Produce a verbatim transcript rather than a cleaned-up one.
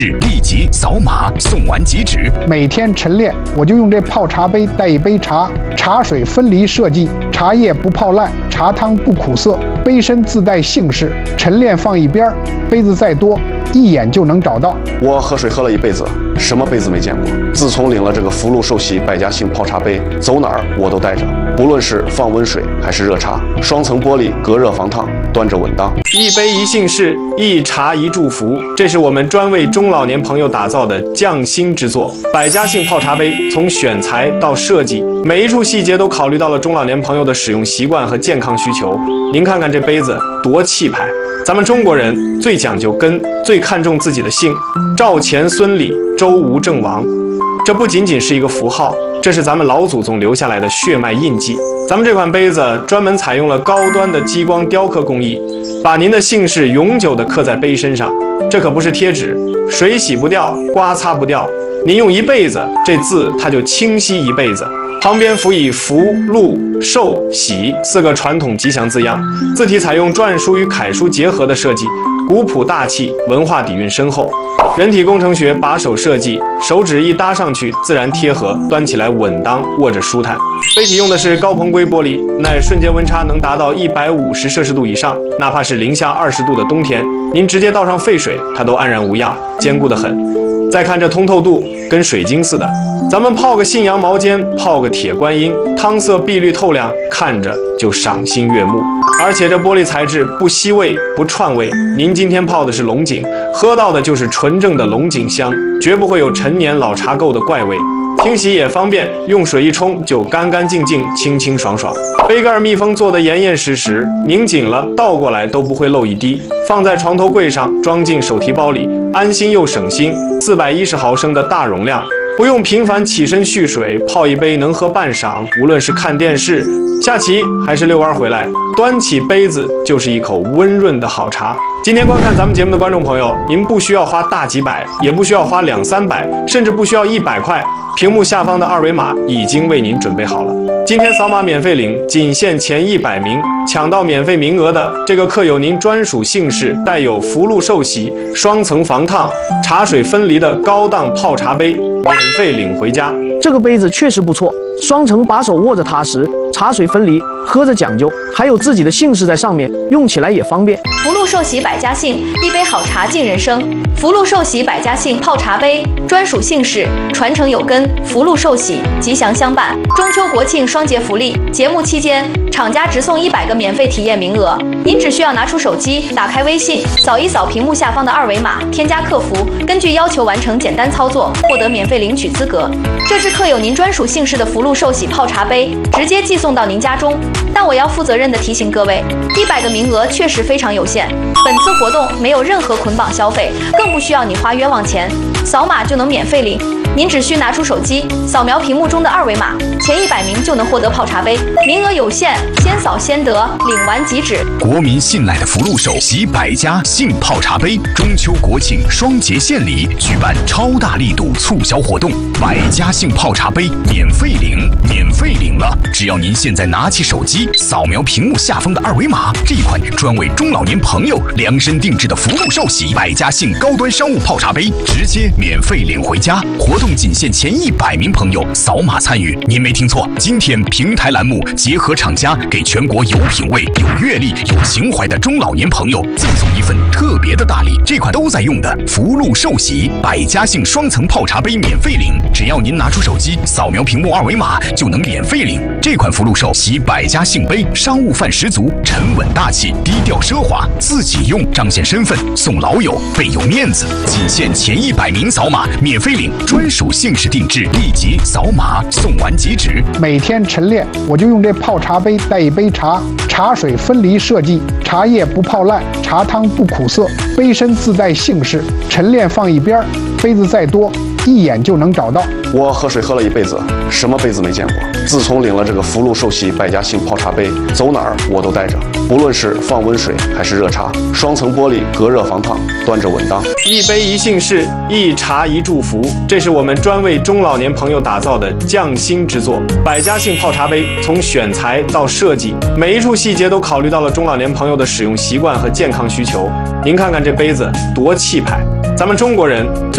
立即扫码送完即止。 每天晨练，我就用这泡茶杯带一杯茶，茶水分离设计，茶叶不泡烂，茶汤不苦涩，杯身自带姓氏，晨练放一边，杯子再多，一眼就能找到。 我喝水喝了一辈子，什么杯子没见过？自从领了这个福禄寿喜百家姓泡茶杯，走哪儿我都带着，不论是放温水还是热茶，双层玻璃隔热防烫，端着稳当。 一杯一姓氏，一茶一祝福，这是我们专为中老年朋友打造的匠心之作。百家姓泡茶杯从选材到设计，每一处细节都考虑到了中老年朋友的使用习惯和健康需求。您看看这杯子多气派！咱们中国人最讲究根，最看重自己的姓，赵钱孙李周吴郑王。这不仅仅是一个符号，这是咱们老祖宗留下来的血脉印记。咱们这款杯子专门采用了高端的激光雕刻工艺，把您的姓氏永久地刻在杯身上。这可不是贴纸，水洗不掉，刮擦不掉，您用一辈子，这字它就清晰一辈子。旁边辅以福、禄、寿、喜四个传统吉祥字样，字体采用篆书与楷书结合的设计，古朴大气，文化底蕴深厚。人体工程学把手设计，手指一搭上去自然贴合，端起来稳当，握着舒坦。杯体用的是高硼硅玻璃，耐瞬间温差能达到一百五十摄氏度以上，哪怕是零下二十度的冬天，您直接倒上沸水，它都安然无恙，坚固得很。再看这通透度，跟水晶似的。咱们泡个信阳毛尖，泡个铁观音，汤色碧绿透亮，看着就赏心悦目。而且这玻璃材质不吸味不串味，您今天泡的是龙井，喝到的就是纯正的龙井香，绝不会有陈年老茶垢的怪味。清洗也方便，用水一冲就干干净净、清清爽爽。杯盖密封做得严严实实，拧紧了倒过来都不会漏一滴。放在床头柜上，装进手提包里，安心又省心。四百一十毫升的大容量，不用频繁起身蓄水，泡一杯能喝半晌。无论是看电视、下棋还是遛弯回来，端起杯子就是一口温润的好茶。今天观看咱们节目的观众朋友，您不需要花大几百，也不需要花两三百，甚至不需要一百块，屏幕下方的二维码已经为您准备好了。今天扫码免费领，仅限前一百名，抢到免费名额的这个刻有您专属姓氏、带有福禄寿喜、双层防烫、茶水分离的高档泡茶杯，免费领回家。 这个杯子确实不错，双层把手握着踏实，茶水分离，喝着讲究，还有自己的姓氏在上面，用起来也方便。 福禄寿喜百家姓，一杯好茶敬人生。福禄寿喜百家姓泡茶杯，专属姓氏，传承有根，福禄寿喜，吉祥相伴。中秋国庆双节福利，节目期间厂家直送一百个免费体验名额，您只需要拿出手机，打开微信，扫一扫屏幕下方的二维码，添加客服，根据要求完成简单操作，获得免费领取资格。这支刻有您专属姓氏的福禄寿喜泡茶杯，直接寄送到您家中。但我要负责任地提醒各位，一百个名额确实非常有限。本次活动没有任何捆绑消费，更不需要你花冤枉钱，扫码就能免费领。您只需拿出手机，扫描屏幕中的二维码，前一百名就能获得泡茶杯，名额有限，先扫先得，领完即止。 国民信赖的福禄寿喜百家姓泡茶杯，中秋国庆双节献礼举办超大力度促销活动，百家姓泡茶杯免费领，免费领了！只要您现在拿起手机，扫描屏幕下方的二维码，这一款专为中老年朋友量身定制的福禄寿喜百家姓高端商务泡茶杯，直接免费领回家。活动仅限前一百名朋友扫码参与。您没听错，今天平台栏目结合厂家，给全国有品位、有阅历、有情怀的中老年朋友赠送一份特别的大礼。这款都在用的福禄寿喜百家姓双层泡茶杯免费领，只要您拿出手机，扫描屏幕二维码就能免费领。这款福禄寿喜百家姓杯，商务范十足，沉稳大气，低调奢华，自己用彰显身份，送老友倍有面子。仅限前一百名扫码免费领，专属姓氏定制，立即扫码送完即止。 每天晨练，我就用这泡茶杯带一杯茶，茶水分离设计，茶叶不泡烂，茶汤不苦涩，杯身自带姓氏，晨练放一边，杯子再多，一眼就能找到。 我喝水喝了一辈子，什么杯子没见过？自从领了这个福禄寿喜百家姓泡茶杯，走哪儿我都带着，不论是放温水还是热茶，双层玻璃隔热防烫，端着稳当。 一杯一姓氏，一茶一祝福，这是我们专为中老年朋友打造的匠心之作。百家姓泡茶杯从选材到设计，每一处细节都考虑到了中老年朋友的使用习惯和健康需求。您看看这杯子多气派！咱们中国人最